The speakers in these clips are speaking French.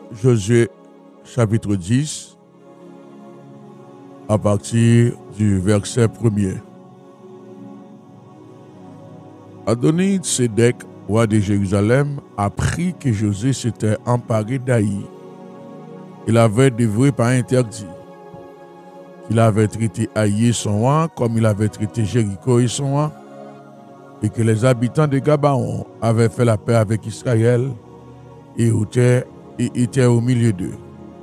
Josué chapitre 10 à partir du verset 1er. Adoni-Sédec, roi de Jérusalem, apprit que Josué s'était emparé d'Aï. Il avait dévoué par interdit. Il avait traité Aï et son roi comme il avait traité Jéricho et son roi, et que les habitants de Gabaon avaient fait la paix avec Israël et étaient au milieu d'eux.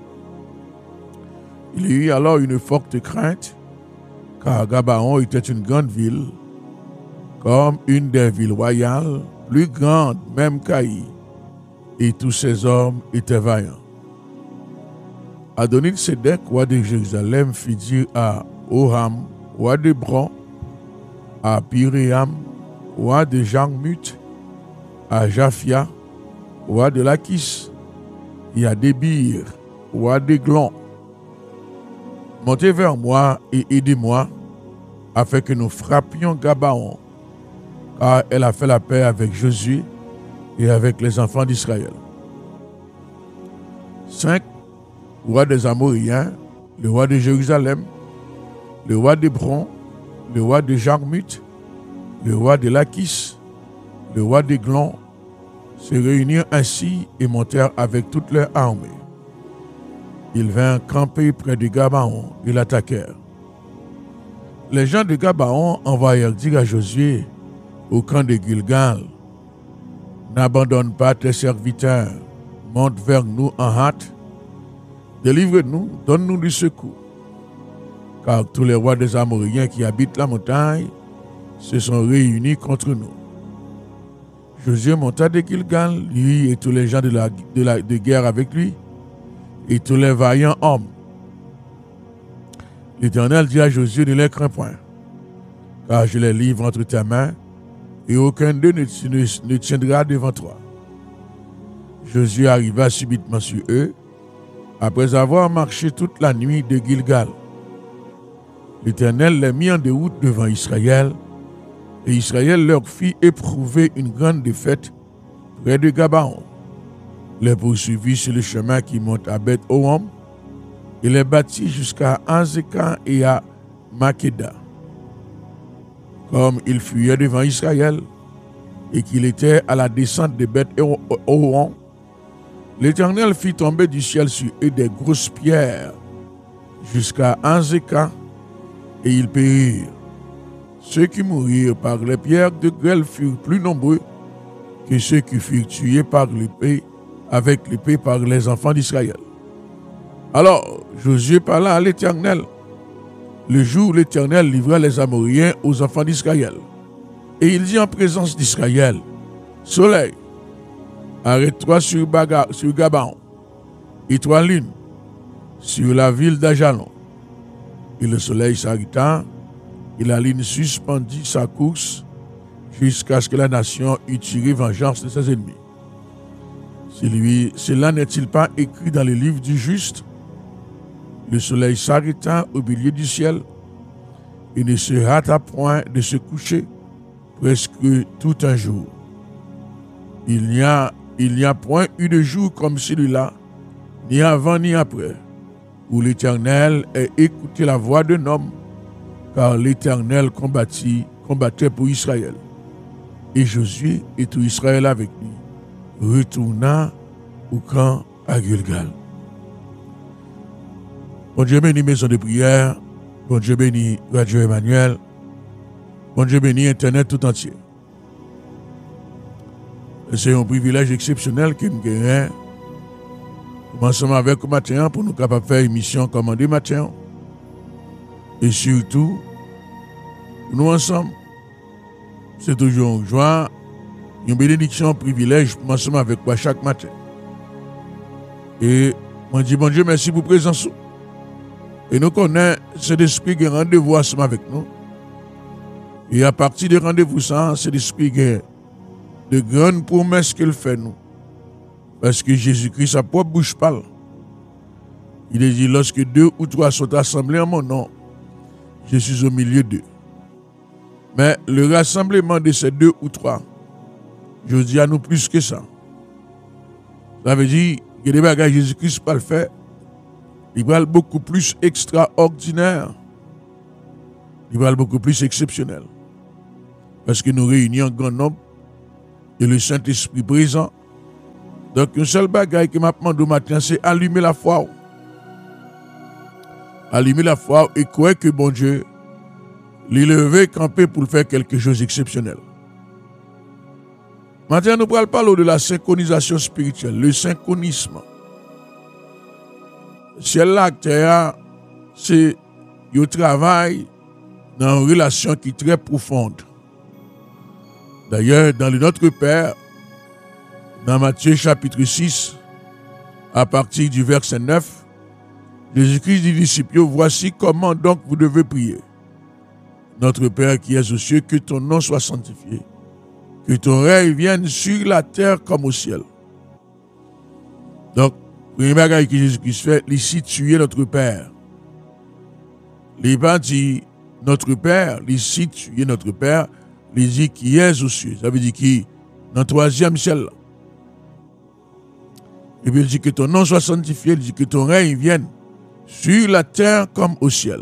Il y eut alors une forte crainte, car Gabaon était une grande ville, comme une des villes royales, plus grande même qu'Aï, et tous ses hommes étaient vaillants. Adoni-Sédec, roi de Jérusalem, fit dire à Oham, roi de Bron, à Piréam, roi de Jarmut, à Japhia, roi de Lakis, et à Débir, roi d'Eglon: montez vers moi et aidez-moi, afin que nous frappions Gabaon, car elle a fait la paix avec Josué et avec les enfants d'Israël. 5. Roi des Amoréens, le roi de Jérusalem, le roi d'Hébron, le roi de Jarmut, le roi de Lakis, le roi d'Eglon, se réunirent ainsi et montèrent avec toutes leurs armées. Ils vinrent camper près de Gabaon et l'attaquèrent. Les gens de Gabaon envoyèrent dire à Josué au camp de Gilgal: n'abandonne pas tes serviteurs, monte vers nous en hâte, délivre-nous, donne-nous du secours. Car tous les rois des Amoréens qui habitent la montagne se sont réunis contre nous. Josué monta de Gilgal, lui et tous les gens de guerre avec lui, et tous les vaillants hommes. L'Éternel dit à Josué: ne les crains point, car je les livre entre tes mains, et aucun d'eux ne tiendra devant toi. Josué arriva subitement sur eux, après avoir marché toute la nuit de Gilgal. L'Éternel les mit en déroute devant Israël, et Israël leur fit éprouver une grande défaite près de Gabaon. Les poursuivit sur le chemin qui monte à Beth-Horon, et les battit jusqu'à Azekah et à Makeda. Comme il fuyait devant Israël, et qu'il était à la descente de Beth-Horon, l'Éternel fit tomber du ciel sur eux des grosses pierres jusqu'à Azekah, et ils périrent. Ceux qui mourirent par les pierres de grêle furent plus nombreux que ceux qui furent tués par l'épée, avec l'épée par les enfants d'Israël. Alors Josué parla à l'Éternel le jour où l'Éternel livra les Amoréens aux enfants d'Israël. Et il dit en présence d'Israël: soleil, arrête-toi sur Gabaon, et toi lune, sur la ville d'Ajalon. Et le soleil s'arrêta, et la lune suspendit sa course jusqu'à ce que la nation eût tiré vengeance de ses ennemis. Cela n'est-il pas écrit dans le livre du juste? Le soleil s'arrêta au milieu du ciel et ne se hâta point de se coucher presque tout un jour. Il n'y a point eu de jour comme celui-là, ni avant ni après, où l'Éternel ait écouté la voix d'un homme, car l'Éternel combattait pour Israël. Et Josué et tout Israël avec lui retourna au camp à Gilgal. Bon Dieu bénit maison de prière, bon Dieu bénit Radio Emmanuel, bon Dieu bénit Internet tout entier. C'est un privilège exceptionnel que nous gagnons. Commençons avec le matin pour nous capables de faire émission commandée matin. Et surtout, nous ensemble, c'est toujours une joie, une bénédiction, un privilège pour ensemble avec moi chaque matin. Et moi dis bon Dieu merci pour présence. Et nous connaissons cet esprit qui a rendez-vous ensemble avec nous. Et à partir de rendez-vous ça, c'est l'esprit qui a de grandes promesses qu'il fait nous. Parce que Jésus-Christ, sa propre bouche parle. Il a dit: lorsque 2 ou 3 sont assemblés en mon nom, je suis au milieu d'eux. Mais le rassemblement de ces 2 ou 3, je dis à nous plus que ça. Ça veut dire, Il y a des bagages Jésus-Christ pas le faire. Il va beaucoup plus extraordinaire. Il va beaucoup plus exceptionnel. Parce que nous réunissons un grand nombre et le Saint-Esprit présent. Donc, un seul bagage qui m'a demandé au matin, c'est allumer la foi. Allumer la foi et croire que bon Dieu, l'élever, camper pour faire quelque chose d'exceptionnel. Maintenant, nous parlons de la synchronisation spirituelle, le synchronisme. Ciel la terre, c'est le travail dans une relation qui est très profonde. D'ailleurs, dans le Notre Père, dans Matthieu chapitre 6, à partir du verset 9, Jésus-Christ dit aux disciples, voici comment donc vous devez prier. Notre Père qui es aux cieux, que ton nom soit sanctifié, que ton règne vienne sur la terre comme au ciel. Donc, le premier bagage que Jésus-Christ fait, il situe notre Père. Il n'a pas dit notre Père, il situe notre Père, il dit qui est aux cieux. Ça veut dire qui dans le troisième ciel. Et puis il dit que ton nom soit sanctifié, il dit que ton règne vienne sur la terre comme au ciel.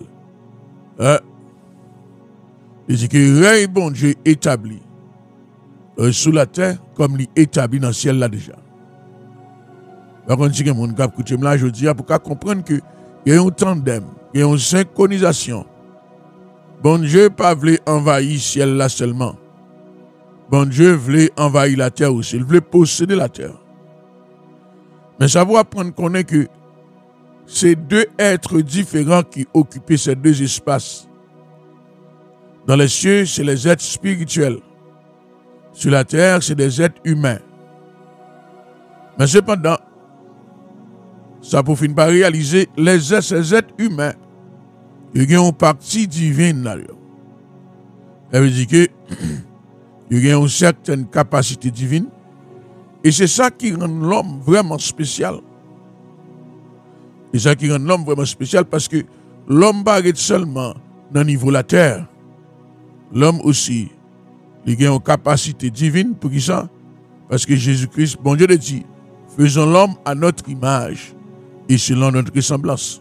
Il dit que le règne bon Dieu établi sur la terre comme il est établi dans le ciel là déjà. Par contre, si quelqu'un qui a écouté là, je dis, pour comprendre qu'il y a un tandem, il y a une synchronisation. Bon Dieu pas voulu envahir le ciel là seulement. Bon Dieu voulait envahir la terre aussi. Il voulait posséder la terre. Mais ça va apprendre qu'on est que c'est deux êtres différents qui occupaient ces deux espaces. Dans les cieux, c'est les êtres spirituels. Sur la terre, c'est des êtres humains. Mais cependant, ça pour finir par réaliser ces êtres humains, ils ont une partie divine là. Ça veut dire que il y a une certaine capacité divine. Et c'est ça qui rend l'homme vraiment spécial. C'est ça qui rend l'homme vraiment spécial parce que l'homme pas seulement dans le niveau de la terre. L'homme aussi, il a une capacité divine pour ça. Parce que Jésus-Christ, bon Dieu le dit, faisons l'homme à notre image et selon notre ressemblance.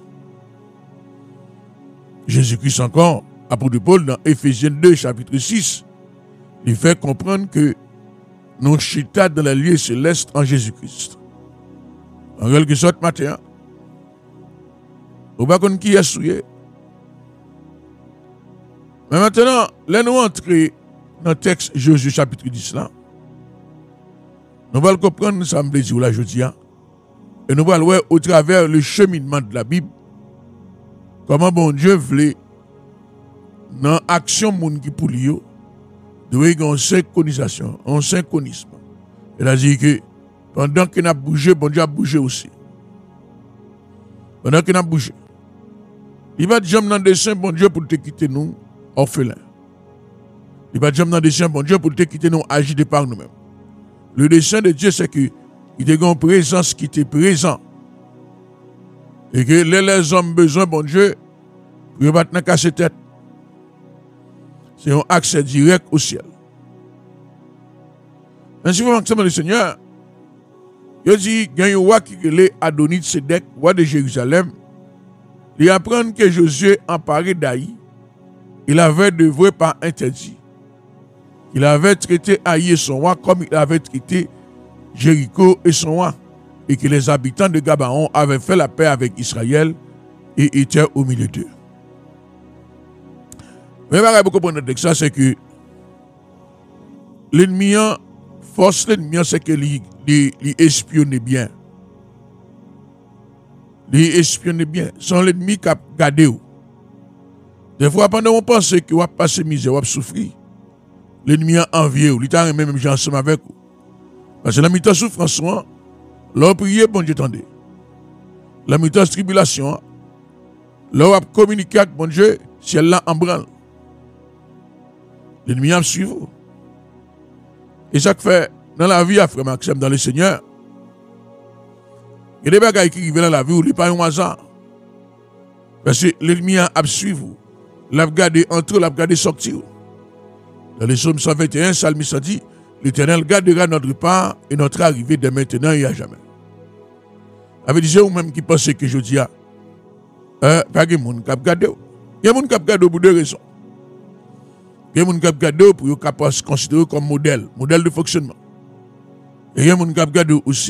Jésus-Christ encore, apôtre Paul, dans Éphésiens 2, chapitre 6, il fait comprendre que nous chita dans les lieux célestes en Jésus-Christ. En quelque sorte, matin, on ne sait pas qui est souillé. Mais maintenant, là nous entrons dans le texte Josué chapitre 10 là. Nous allons comprendre, nous sommes dire là jeudi. Et nous allons voir au travers le cheminement de la Bible, comment bon Dieu voulait, dans l'action moun qui pour lui, de une synchronisation, un synchronisme. C'est-à-dire que pendant qu'il a bougé, bon Dieu a bougé aussi. Pendant qu'il a bougé. Il va jamais dans le dessein, bon Dieu, pour te quitter nous, orphelins. Il va jamais dans le dessein, bon Dieu, pour te quitter nous, agir de par nous-mêmes. Le dessein de Dieu, c'est que il y a une présence qui était présent. Et que les hommes ont besoin, bon Dieu, pour ne pas casser tête. C'est un accès direct au ciel. Ainsi, vous remarquez le Seigneur, il dit, il y a un roi qui est Adonit Sédek, roi de Jérusalem. Il apprend que Josué, emparé d'Aï, il avait devré par interdit. Il avait traité Aïe et son roi comme il avait traité Jéricho et son roi. Et que les habitants de Gabaon avaient fait la paix avec Israël et étaient au milieu d'eux. Mais ce que vous comprenez de ça, c'est que l'ennemi, force l'ennemi, c'est que il espionne bien. Il espionne bien. C'est l'ennemi qui a gardé. Des fois, pendant qu'on pense que vous avez passé misère, vous avez souffert, l'ennemi a envié, il a même gens ensemble avec vous. Parce que la mi-temps souffrance, l'on prier, bon Dieu, attendez. La mi-temps tribulation, l'on a communiqué avec bon Dieu, si elle l'a en branle. L'ennemi a suivi. Et ça que fait dans la vie, frère Maxime, dans le Seigneur, il y a des bagages qui arrivent dans la vie où il n'y a pas un hasard. Parce que l'ennemi a suivi. L'a gardé entre, l'a gardé sortir. Dans les psaumes 121, Salmiste dit, l'Éternel gardera notre part et notre arrivée de maintenant et à jamais. Avec des gens même qui pensent que je dis, pas de monde qui a gardé. Il y a des gens qui ont gardé pour deux raisons. Il y a des gens qui ont gardé pour se considérer comme modèle de fonctionnement. Et il y a des gens qui ont gardé aussi